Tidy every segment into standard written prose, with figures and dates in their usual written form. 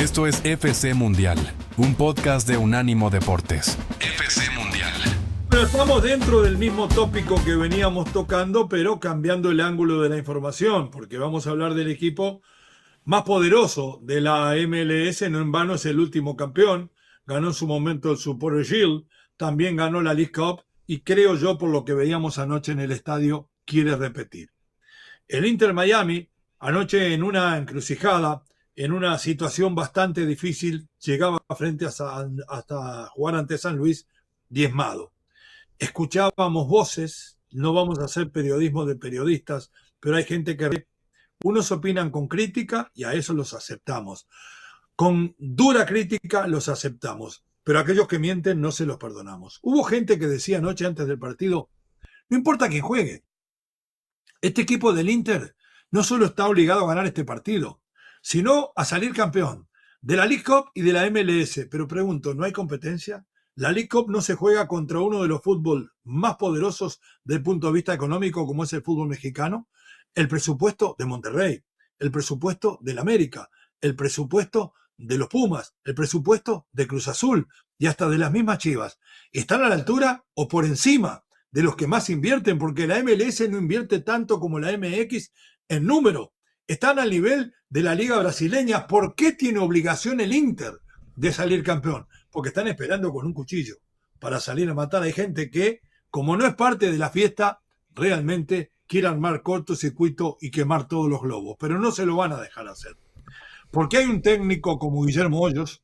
Esto es FC Mundial, un podcast de Unánimo Deportes. FC Mundial. Bueno, estamos dentro del mismo tópico que veníamos tocando, pero cambiando el ángulo de la información, porque vamos a hablar del equipo más poderoso de la MLS. No en vano es el último campeón, ganó en su momento el Supporter Shield, también ganó la League Cup y creo yo, por lo que veíamos anoche en el estadio, quiere repetir. El Inter Miami, anoche en una encrucijada, en una situación bastante difícil, llegaba frente hasta jugar ante San Luis diezmado. Escuchábamos voces, no vamos a hacer periodismo de periodistas, pero hay gente que unos opinan con crítica y a eso los aceptamos. Con dura crítica los aceptamos, pero aquellos que mienten no se los perdonamos. Hubo gente que decía anoche antes del partido, no importa quién juegue, este equipo del Inter no solo está obligado a ganar este partido, sino a salir campeón de la League Cup y de la MLS. Pero pregunto, ¿no hay competencia? La League Cup no se juega contra uno de los fútbol más poderosos desde el punto de vista económico como es el fútbol mexicano. El presupuesto de Monterrey, el presupuesto del América, el presupuesto de los Pumas, el presupuesto de Cruz Azul y hasta de las mismas Chivas. ¿Están a la altura o por encima de los que más invierten? Porque la MLS no invierte tanto como la MX en número. Están al nivel de la Liga Brasileña. ¿Por qué tiene obligación el Inter de salir campeón? Porque están esperando con un cuchillo para salir a matar. Hay gente que, como no es parte de la fiesta, realmente quiere armar cortocircuito y quemar todos los globos. Pero no se lo van a dejar hacer. Porque hay un técnico como Guillermo Hoyos,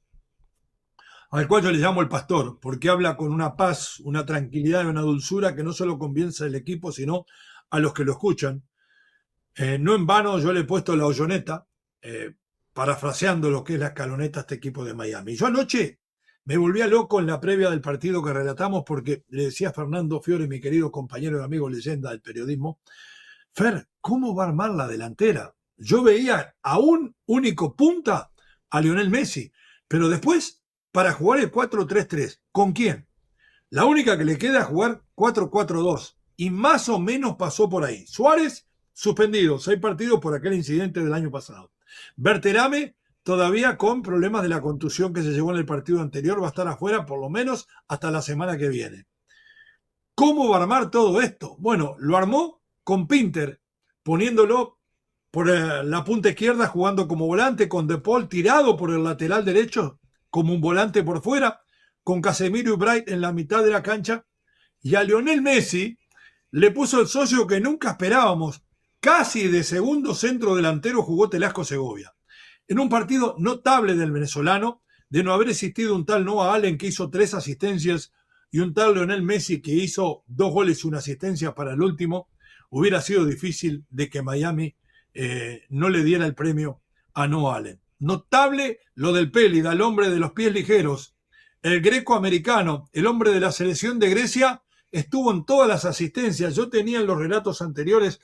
al cual yo le llamo el pastor, porque habla con una paz, una tranquilidad y una dulzura que no solo convence al equipo, sino a los que lo escuchan. No en vano yo le he puesto la hoyoneta, parafraseando lo que es la escaloneta a este equipo de Miami. Yo anoche me volvía loco en la previa del partido que relatamos porque le decía a Fernando Fiore, mi querido compañero y amigo leyenda del periodismo, Fer, ¿cómo va a armar la delantera? Yo veía a un único punta, a Lionel Messi, pero después, para jugar el 4-3-3, ¿con quién? La única que le queda es jugar 4-4-2, y más o menos pasó por ahí. Suárez, suspendido, 6 partidos por aquel incidente del año pasado. Berterame, todavía con problemas de la contusión que se llevó en el partido anterior, va a estar afuera por lo menos hasta la semana que viene. ¿Cómo va a armar todo esto? Bueno, lo armó con Pinter, poniéndolo por la punta izquierda, jugando como volante, con De Paul tirado por el lateral derecho, como un volante por fuera, con Casemiro y Bright en la mitad de la cancha, y a Lionel Messi le puso el socio que nunca esperábamos, casi de segundo centro delantero jugó Telasco Segovia. En un partido notable del venezolano, de no haber existido un tal Noah Allen que hizo 3 asistencias y un tal Lionel Messi que hizo 2 goles y una asistencia para el último, hubiera sido difícil de que Miami no le diera el premio a Noah Allen. Notable lo del Pélida, el hombre de los pies ligeros, el greco-americano, el hombre de la selección de Grecia, estuvo en todas las asistencias. Yo tenía en los relatos anteriores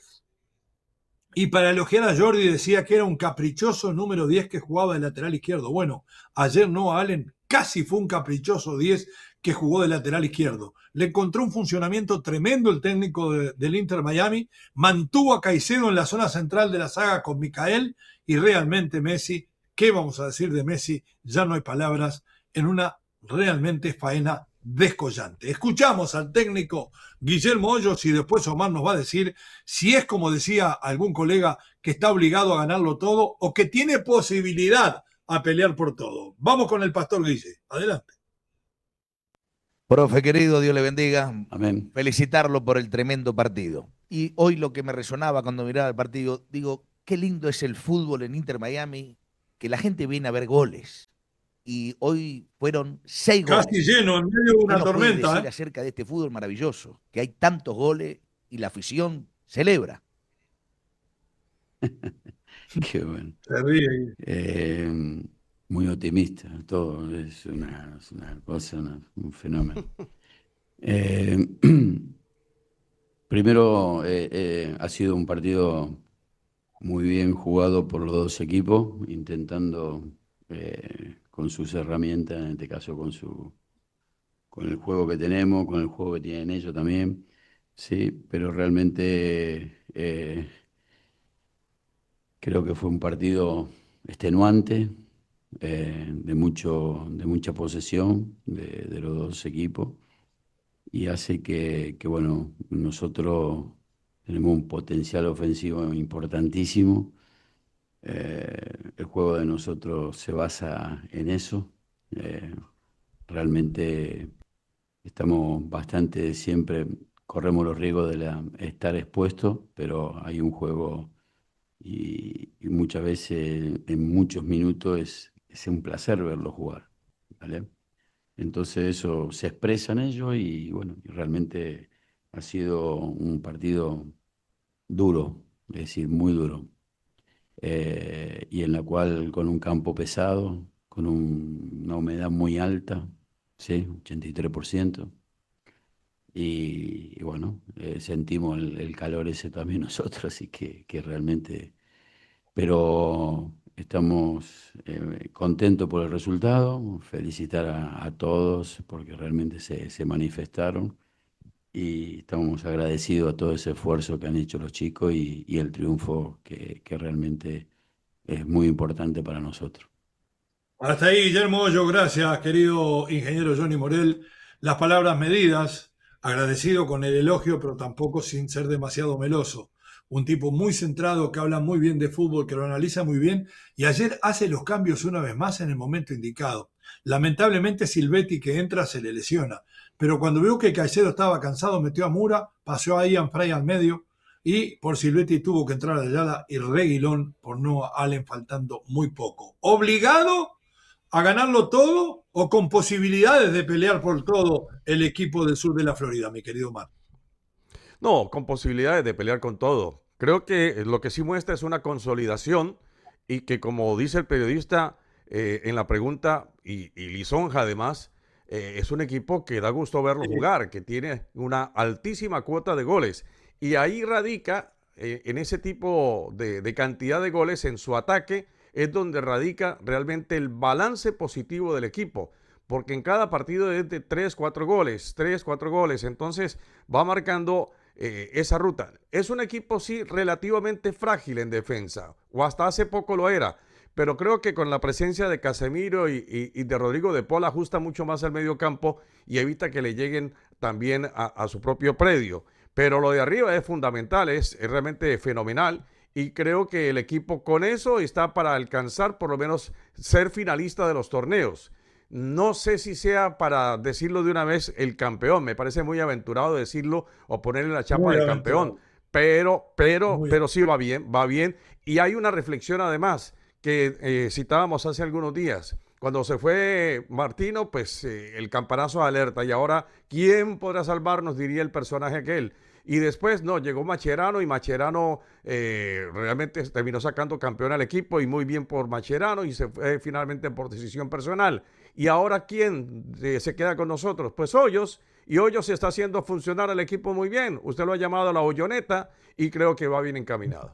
y para elogiar a Jordi decía que era un caprichoso número 10 que jugaba de lateral izquierdo. Bueno, ayer Noah Allen casi fue un caprichoso 10 que jugó de lateral izquierdo. Le encontró un funcionamiento tremendo el técnico del Inter Miami, mantuvo a Caicedo en la zona central de la saga con Micael y realmente Messi, ¿qué vamos a decir de Messi? Ya no hay palabras, en una realmente faena descollante. Escuchamos al técnico Guillermo Hoyos y después Omar nos va a decir si es como decía algún colega que está obligado a ganarlo todo o que tiene posibilidad a pelear por todo. Vamos con el pastor Guille. Adelante. Profe querido, Dios le bendiga. Amén. Felicitarlo por el tremendo partido. Y hoy lo que me resonaba cuando miraba el partido, digo, qué lindo es el fútbol en Inter Miami, que la gente viene a ver goles. Y hoy fueron 6 goles. Casi lleno, en medio de una ¿Qué nos puede tormenta. decir acerca de este fútbol maravilloso? Que hay tantos goles y la afición celebra. Qué bueno. Se ríe. Muy optimista, todo es una cosa, un fenómeno. Primero, ha sido un partido muy bien jugado por los dos equipos, intentando con sus herramientas, en este caso con el juego que tenemos, con el juego que tienen ellos también, sí, pero realmente creo que fue un partido extenuante, de mucha posesión de los dos equipos, y hace que, bueno, nosotros tenemos un potencial ofensivo importantísimo. El juego de nosotros se basa en eso. Realmente estamos bastante, siempre corremos los riesgos de estar expuestos, pero hay un juego y muchas veces, en muchos minutos, es un placer verlo jugar, ¿vale? Entonces eso se expresa en ellos y bueno, y realmente ha sido un partido duro, es decir, muy duro. Y en la cual con un campo pesado, con una humedad muy alta, ¿sí? 83%. Y bueno, sentimos el calor ese también nosotros, así que realmente, pero estamos contentos por el resultado, felicitar a todos porque realmente se manifestaron y estamos agradecidos a todo ese esfuerzo que han hecho los chicos y el triunfo que realmente es muy importante para nosotros. Hasta ahí, Guillermo Hoyo, gracias, querido ingeniero Johnny Morel. Las palabras medidas, agradecido con el elogio, pero tampoco sin ser demasiado meloso. Un tipo muy centrado, que habla muy bien de fútbol, que lo analiza muy bien, y ayer hace los cambios una vez más en el momento indicado. Lamentablemente Silvetti, que entra, se le lesiona, pero cuando vio que Caicedo estaba cansado, metió a Mura, pasó a Ian Fray al medio, y por Silvetti tuvo que entrar a Ayala y Reguilón por Noah Allen faltando muy poco. ¿Obligado a ganarlo todo o con posibilidades de pelear por todo el equipo del sur de la Florida, mi querido Mar? No, con posibilidades de pelear con todo. Creo que lo que sí muestra es una consolidación y que, como dice el periodista en la pregunta, y Lisonja además, es un equipo que da gusto verlo jugar, que tiene una altísima cuota de goles. Y ahí radica, en ese tipo de cantidad de goles en su ataque, es donde radica realmente el balance positivo del equipo. Porque en cada partido es de 3, 4 goles, 3, 4 goles. Entonces va marcando esa ruta. Es un equipo, sí, relativamente frágil en defensa, o hasta hace poco lo era, pero creo que con la presencia de Casemiro y de Rodrigo de Paul ajusta mucho más el medio campo y evita que le lleguen también a su propio predio. Pero lo de arriba es fundamental, es realmente fenomenal, y creo que el equipo con eso está para alcanzar por lo menos ser finalista de los torneos. No sé si sea, para decirlo de una vez, el campeón. Me parece muy aventurado decirlo o ponerle la chapa de campeón. Pero sí va bien. Y hay una reflexión además que citábamos hace algunos días. Cuando se fue Martino, pues el campanazo de alerta. Y ahora, ¿quién podrá salvarnos? Diría el personaje aquel. Y después, no, llegó Mascherano y Mascherano realmente terminó sacando campeón al equipo, y muy bien por Mascherano, y se fue finalmente por decisión personal. ¿Y ahora quién se queda con nosotros? Pues Hoyos, y Hoyos está haciendo funcionar al equipo muy bien. Usted lo ha llamado la Hoyoneta y creo que va bien encaminado.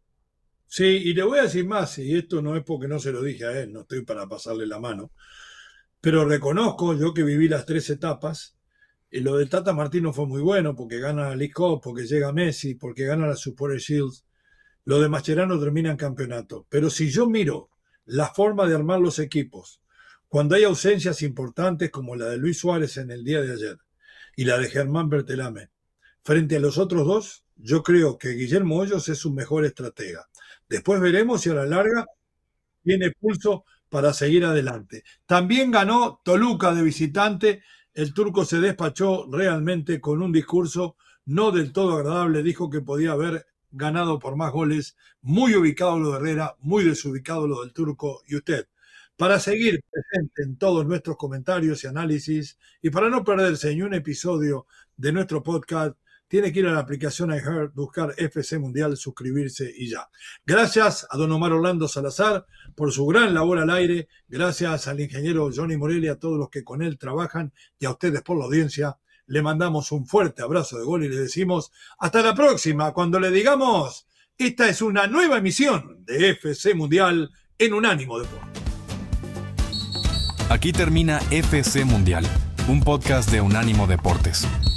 Sí, y le voy a decir más, y esto no es porque no se lo dije a él, no estoy para pasarle la mano, pero reconozco, yo que viví las 3 etapas, lo del Tata Martino fue muy bueno, porque gana la League Cup, porque llega Messi, porque gana la Supporter Shields. Lo de Mascherano termina en campeonato. Pero si yo miro la forma de armar los equipos, cuando hay ausencias importantes como la de Luis Suárez en el día de ayer y la de Germán Bertelame, frente a los otros dos, yo creo que Guillermo Hoyos es un mejor estratega. Después veremos si a la larga tiene pulso para seguir adelante. También ganó Toluca de visitante. El turco se despachó realmente con un discurso no del todo agradable. Dijo que podía haber ganado por más goles. Muy ubicado lo de Herrera, muy desubicado lo del turco y usted. Para seguir presente en todos nuestros comentarios y análisis, y para no perderse ni un episodio de nuestro podcast, tiene que ir a la aplicación iHeart, buscar FC Mundial, suscribirse y ya. Gracias a don Omar Orlando Salazar por su gran labor al aire. Gracias al ingeniero Johnny Morel y a todos los que con él trabajan, y a ustedes por la audiencia. Le mandamos un fuerte abrazo de gol y le decimos hasta la próxima, cuando le digamos: esta es una nueva emisión de FC Mundial en Unánimo Deportes. Aquí termina FC Mundial, un podcast de Unánimo Deportes.